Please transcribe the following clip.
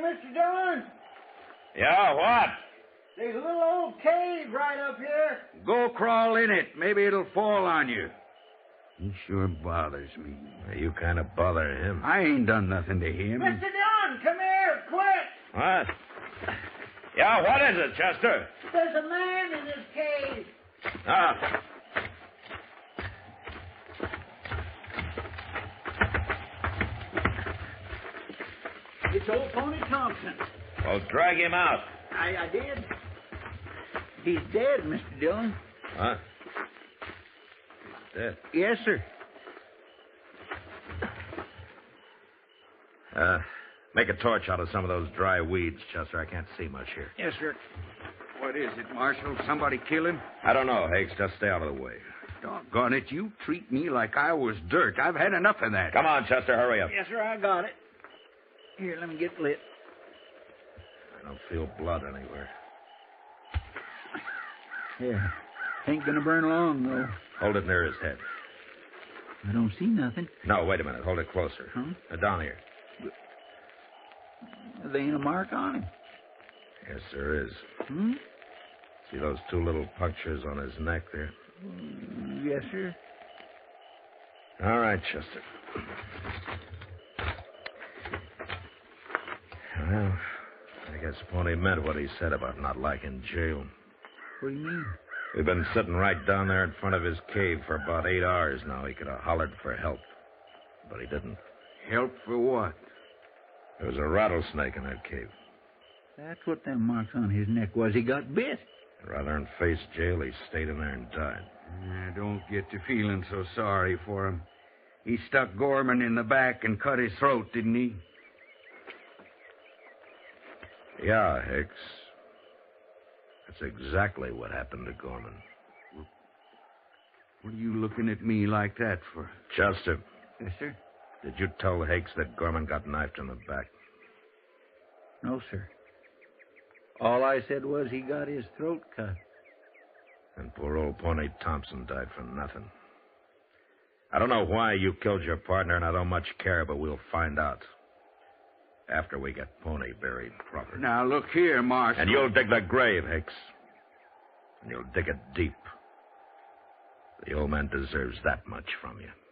Mr. Dillon. Yeah, what? There's a little old cave right up here. Go crawl in it. Maybe it'll fall on you. He sure bothers me. You kind of bother him. I ain't done nothing to him. Mr. Dillon, come here, quick. What? Yeah, what is it, Chester? There's a man in this cave. Ah. It's old Pony Thompson. Well, drag him out. I did. He's dead, Mr. Dillon. Huh? Dead. Yes, sir. Make a torch out of some of those dry weeds, Chester. I can't see much here. Yes, sir. What is it, Marshal? Somebody kill him? I don't know, Hicks. Just stay out of the way. Doggone it, you treat me like I was dirt. I've had enough of that. Come on, Chester, hurry up. Yes, sir, I got it. Here, let me get lit. I don't feel blood anywhere. Yeah. Ain't gonna burn long, though. Hold it near his head. I don't see nothing. No, wait a minute. Hold it closer. Huh? Down here. There ain't a mark on him. Yes, there is. Hmm? See those two little punctures on his neck there? Yes, sir. All right, Chester. Well, I guess Pony meant what he said about not liking jail. What do you mean? We've been sitting right down there in front of his cave for about 8 hours now. He could have hollered for help, but he didn't. Help for what? There was a rattlesnake in that cave. That's what them marks on his neck was. He got bit. Rather than face jail, he stayed in there and died. I don't get to feeling so sorry for him. He stuck Gorman in the back and cut his throat, didn't he? Yeah, Hicks. That's exactly what happened to Gorman. What are you looking at me like that for? Chester, Yes, sir. did you tell Hicks that Gorman got knifed in the back? No, sir. All I said was he got his throat cut. And poor old Pony Thompson died for nothing. I don't know why you killed your partner, and I don't much care, but we'll find out. After we get Pony buried properly. Now, look here, Marshal. And you'll dig the grave, Hicks. And you'll dig it deep. The old man deserves that much from you.